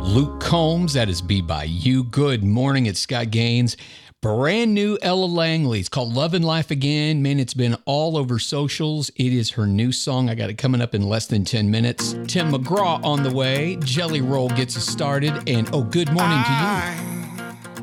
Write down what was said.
Luke Combs. That is Be By You. Good morning. It's Scott Gaines. Brand new Ella Langley. It's called Love and Life Again. Man, it's been all over socials. It is her new song. I got it coming up in less than 10 minutes. Tim McGraw on the way. Jelly Roll gets us started. And good morning to you.